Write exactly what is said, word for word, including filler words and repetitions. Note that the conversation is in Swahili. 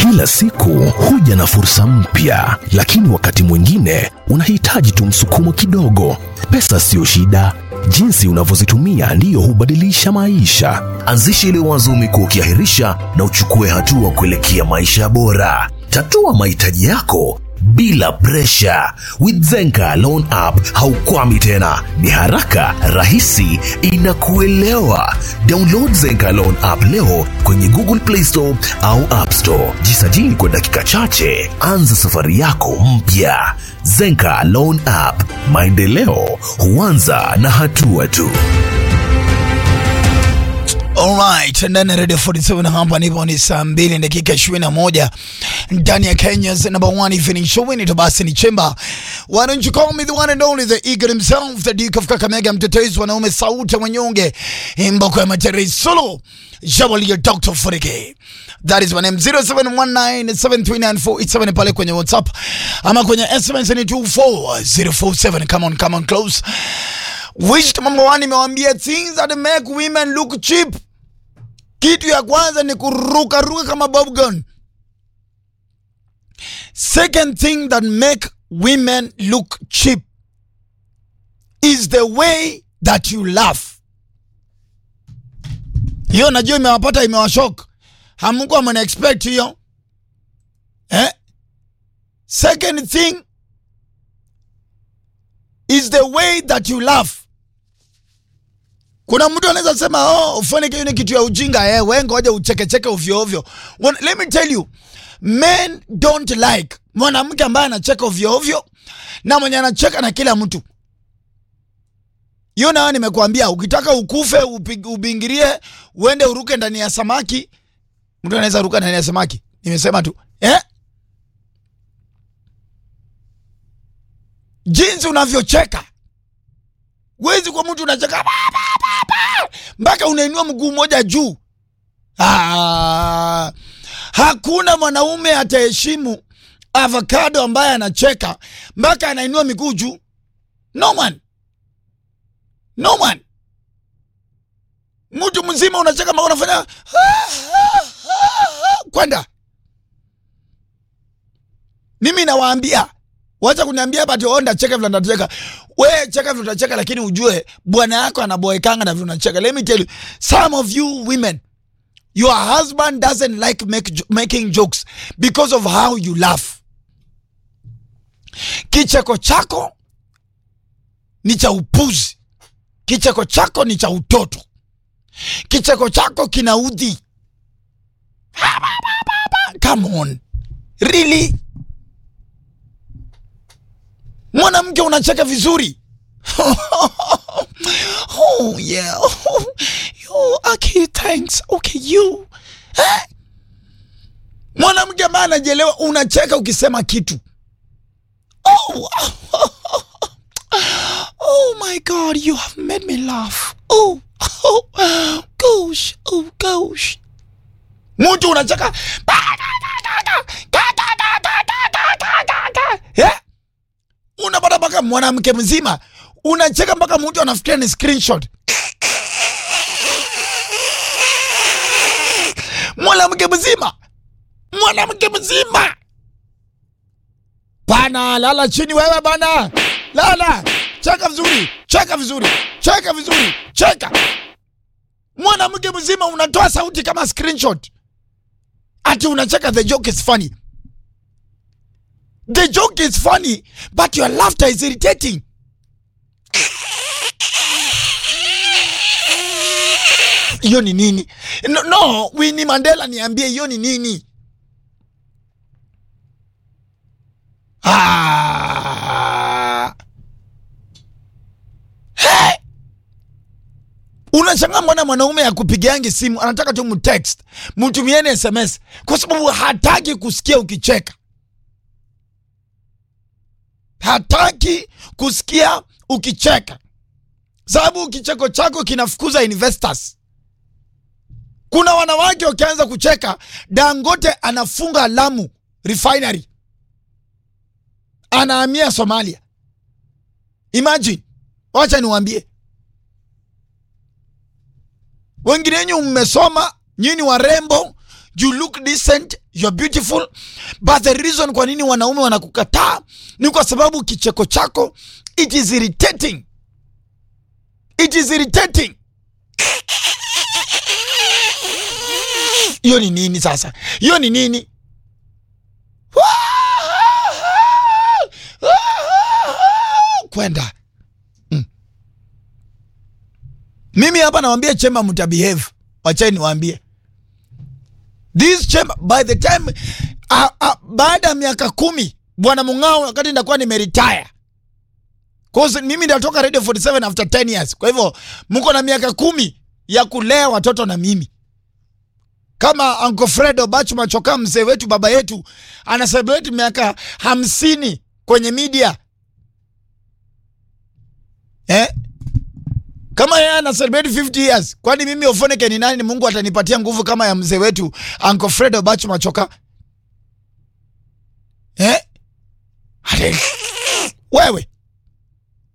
Kila siku huja na fursa mpya, lakini wakati mwingine unahitaji tu msukumo kidogo. Pesa sio shida, jinsi unavyozitumia ndiyo hubadilisha maisha. Anzisha ile wazo umekuwa ukiahirisha na uchukue hatua kuelekea maisha bora. Tatua mahitaji yako bila presha. With Zenka Loan App haukwami tena, ni haraka, rahisi, inakuelewa. Download Zenka Loan App leo kwenye Google Play Store au App Store. Jisajili kwa dakika chache, anza safari yako mpya. Zenka Loan App, maendeleo huanza na hatua tu. Alright, ndani Radio forty-seven hapa nipo ni saa mbili dakika ishirini na moja ndani ya Kenya's number one evening show. Ni Tobasi ni Chemba. Why don't you call me the one and only, the eagle himself, the Duke of Kakamega, mtetezi wanaume, sauti wanyonge, imboko ya Matere Solo, Jabali ya Doctor Forike. That is my name. zero seven one nine seven three nine four eight seven pale kwenye WhatsApp ama kwenye S M S ni two four zero four seven. Come on, come on close. Which number one imewambia things that make women look cheap. Kitu ya kwanza ni kuruka ruka kama bubblegum. Second thing that make women look cheap is the way that you laugh. Hiyo najua imewapata, imewashock. Hamukuwa mwana expect hiyo. Eh? Second thing is the way that you laugh. Kuna mtu anaweza sema oh ufanye kitu kitu ya ujinga, eh wewe ngoja ucheke cheke ovyo ovyo. Let me tell you, men don't like mwanamke ambaye anacheka ovyo ovyo na mwenye anacheka na kila mtu. Hiyo na nimekuambia, ukitaka ukufe ubingirie uende uruke ndani ya samaki, mtu anaweza ruka ndani ya samaki. Nimesema tu eh, jinsi unavyocheka. Wezi kwa mtu unacheka mpaka unainua mguu moja juu. Ah, hakuna mwanaume ataheshimu avocado ambaye anacheka mpaka anainua miguu juu. No man. No man. Mtu mzima unacheka mpaka unafanya kwenda. Mimi nawaambia, wacha kuniambia hapa ati onda cheka vile ndacheka. Wewe cheka vile utacheka, lakini ujue bwana yako anaboekanga na vile unacheka. Let me tell you, some of you women, your husband doesn't like make, making jokes because of how you laugh. Kicheko chako ni cha upuzi. Kicheko chako ni cha utoto. Kicheko chako kinaudhi. Come on. Really? Mwanamke unacheka vizuri. Oh yeah. You okay, thanks. Okay, you. Eh? Mwanamke ambaye anajielewa unacheka ukisema kitu. Oh. Oh my God, you have made me laugh. Oh. Oh. Gosh. Oh gosh. Mtu unacheka. Yeah? Unapata mpaka mwanamke mzima unacheka mpaka mtu anafikiria ni screenshot. Mwanamke mzima. Mwanamke mzima. Bana, lala chini wewe bana. Lala. Cheka vizuri. Cheka vizuri. Cheka vizuri. Cheka. Mwanamke mzima unatoa sauti kama screenshot. Ati unacheka, the joke is funny. The joke is funny, but your laughter is irritating. Hiyo ni nini? No, no, Winnie Mandela niambie hiyo ni nini? Ah. Hey! Unashangaa mbona mwanaume akupigiangi simu, anataka tu mtext, mtumieni S M S kwa sababu hataki kusikia ukicheka. Hataki kusikia ukicheka. Sababu kicheko chako kinafukuza investors. Kuna wanawake wakianza kucheka, Dangote anafunga Lamu refinery, anahamia Somalia. Imagine. Wacha niwaambie, wengine nyinyi mmesoma, nyinyi warembo, you look decent, you're beautiful, but the reason kwa nini wanaume wanakukataa ni kwa sababu kicheko chako it is irritating. It is irritating. Hiyo ni nini sasa? Hiyo ni nini? Kwenda. Mm. Mimi hapa nawaambia Chemba mtabehave. Wacheni niwaambie. This Chemba by the time uh, uh, baada ya miaka kumi Bwana Mung'ao wakati ndakuwa nimeretire. Cause mimi natoka Radio forty-seven after ten years. Kwa hivyo mko na miaka kumi ya kulea watoto na mimi. Kama Uncle Fredo Bachu Machoka mzee wetu baba yetu ana celebrate miaka hamsini kwenye media. Eh? Kama yeye ana celebrate fifty years, kwani mimi Ofoneke ni nani? Mungu atanipatia nguvu kama ya mzee wetu Uncle Fredo Bachu Machoka? Eh? Wewe